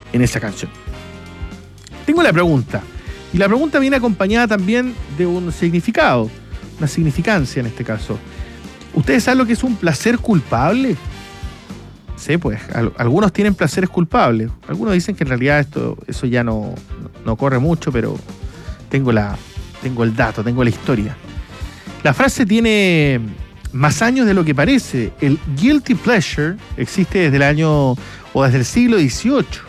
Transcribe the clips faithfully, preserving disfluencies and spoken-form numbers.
en esa canción. Tengo la pregunta, y la pregunta viene acompañada también de un significado, una significancia en este caso. ¿Ustedes saben lo que es un placer culpable? Sí, pues, al, algunos tienen placeres culpables. Algunos dicen que en realidad esto, eso ya no, no corre mucho, pero tengo, la, tengo el dato, tengo la historia. La frase tiene más años de lo que parece. El guilty pleasure existe desde el año, o desde el siglo dieciocho,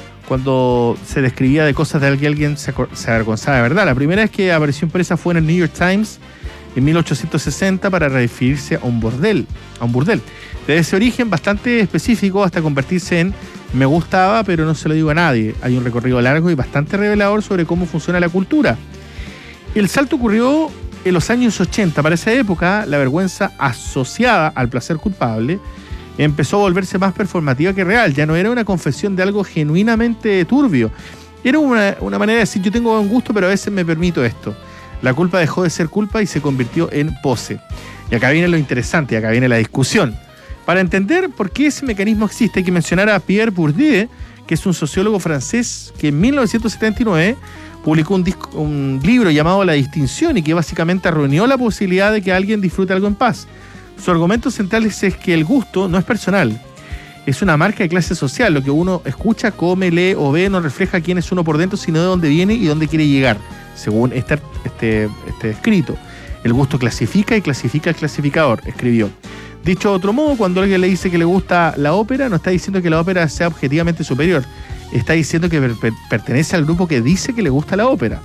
cuando se describía de cosas de que alguien se, se avergonzaba de verdad. La primera vez que apareció impresa fue en el New York Times en mil ochocientos sesenta para referirse a un bordel, a un burdel. Desde ese origen bastante específico hasta convertirse en me gustaba, pero no se lo digo a nadie. Hay un recorrido largo y bastante revelador sobre cómo funciona la cultura. El salto ocurrió en los años ochenta. Para esa época, la vergüenza asociada al placer culpable empezó a volverse más performativa que real. Ya no era una confesión de algo genuinamente turbio. Era una, una manera de decir, yo tengo buen gusto, pero a veces me permito esto. La culpa dejó de ser culpa y se convirtió en pose. Y acá viene lo interesante, y acá viene la discusión. Para entender por qué ese mecanismo existe, hay que mencionar a Pierre Bourdieu, que es un sociólogo francés que en mil novecientos setenta y nueve publicó un, disco, un libro llamado La Distinción y que básicamente reunió la posibilidad de que alguien disfrute algo en paz. Su argumento central es, es que el gusto no es personal, es una marca de clase social. Lo que uno escucha, come, lee o ve no refleja quién es uno por dentro, sino de dónde viene y dónde quiere llegar, según este, este, este escrito. El gusto clasifica y clasifica el clasificador, escribió. Dicho de otro modo, cuando alguien le dice que le gusta la ópera, no está diciendo que la ópera sea objetivamente superior, está diciendo que per- per- pertenece al grupo que dice que le gusta la ópera.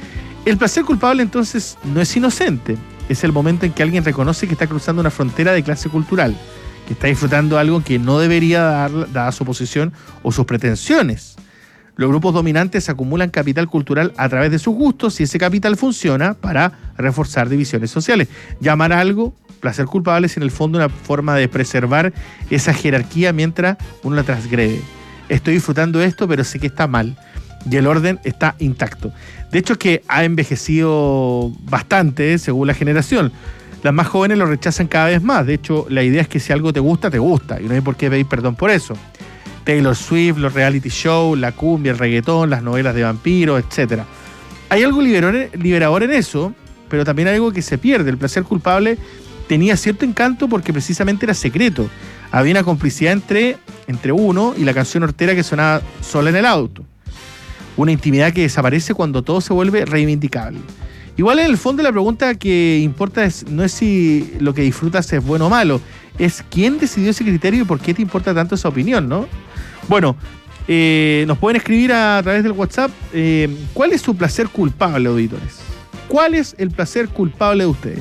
El placer culpable entonces no es inocente, es el momento en que alguien reconoce que está cruzando una frontera de clase cultural, que está disfrutando algo que no debería dar, dada su posición o sus pretensiones. Los grupos dominantes acumulan capital cultural a través de sus gustos y ese capital funciona para reforzar divisiones sociales. Llamar a algo placer culpable es en el fondo una forma de preservar esa jerarquía mientras uno la transgrede. Estoy disfrutando esto, pero sé que está mal y el orden está intacto. De hecho, es que ha envejecido bastante, ¿eh? Según la generación. Las más jóvenes lo rechazan cada vez más. De hecho, la idea es que si algo te gusta, te gusta. Y no hay por qué pedir perdón por eso. Taylor Swift, los reality shows, la cumbia, el reggaetón, las novelas de vampiros, etcétera. Hay algo liberador en eso, pero también hay algo que se pierde. El placer culpable tenía cierto encanto porque precisamente era secreto. Había una complicidad entre, entre uno y la canción hortera que sonaba sola en el auto. Una intimidad que desaparece cuando todo se vuelve reivindicable. Igual en el fondo la pregunta que importa es, no es si lo que disfrutas es bueno o malo, es quién decidió ese criterio y por qué te importa tanto esa opinión, ¿no? Bueno, eh, nos pueden escribir a, a través del WhatsApp. Eh, ¿Cuál es su placer culpable, auditores? ¿Cuál es el placer culpable de ustedes?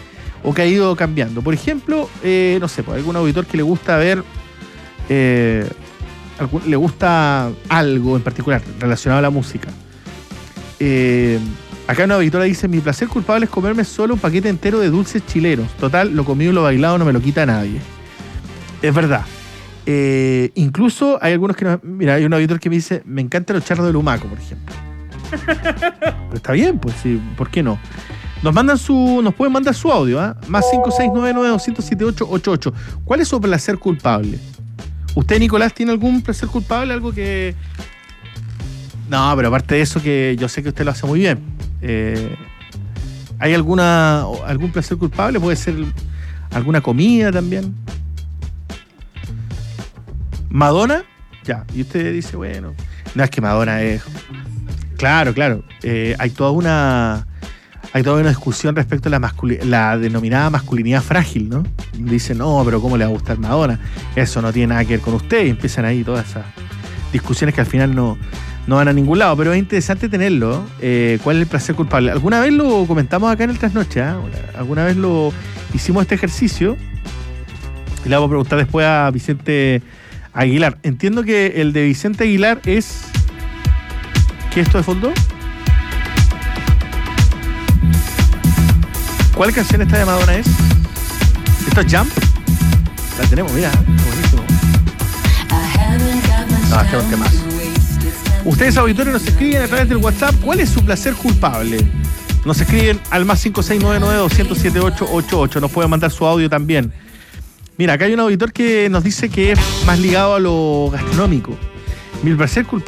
O que ha ido cambiando. Por ejemplo, eh, no sé, pues algún auditor que le gusta ver, eh, algún, le gusta algo en particular relacionado a la música. Eh, acá una auditora dice, mi placer culpable es comerme solo un paquete entero de dulces chilenos. Total, lo comido y lo bailado no me lo quita nadie. Es verdad. Eh, incluso hay algunos que no... Mira, hay un auditor que me dice, me encantan los charros de lumaco, por ejemplo. Pero está bien, pues sí, ¿por qué no? Nos mandan su, nos pueden mandar su audio, ¿eh? Más cinco seis nueve nueve dos cero siete ocho ocho ocho. ¿Cuál es su placer culpable? ¿Usted, Nicolás, tiene algún placer culpable? Algo que... No, pero aparte de eso, que yo sé que usted lo hace muy bien. Eh, ¿Hay alguna algún placer culpable? ¿Puede ser alguna comida también? ¿Madonna? Ya, y usted dice, bueno... No, es que Madonna es... Claro, claro. Eh, hay toda una... Hay toda una discusión respecto a la, mascul- la denominada masculinidad frágil, ¿no? Dicen, no, pero ¿cómo le va a gustar Madonna? Eso no tiene nada que ver con usted. Y empiezan ahí todas esas discusiones que al final no, no van a ningún lado. Pero es interesante tenerlo. Eh, ¿Cuál es el placer culpable? Alguna vez lo comentamos acá en el Trasnoche, ¿eh? Alguna vez lo hicimos este ejercicio. Y le vamos a preguntar después a Vicente Aguilar. Entiendo que el de Vicente Aguilar es... ¿Qué es esto de fondo? ¿Cuál canción esta de Madonna es? ¿Esto es Jump? La tenemos, mira, buenísimo. No, este es un temazo. Ustedes, auditores, nos escriben a través del WhatsApp. ¿Cuál es su placer culpable? Nos escriben al más cinco seis nueve nueve dos cero siete ocho ocho ocho. Nos pueden mandar su audio también. Mira, acá hay un auditor que nos dice que es más ligado a lo gastronómico. Mi placer culpable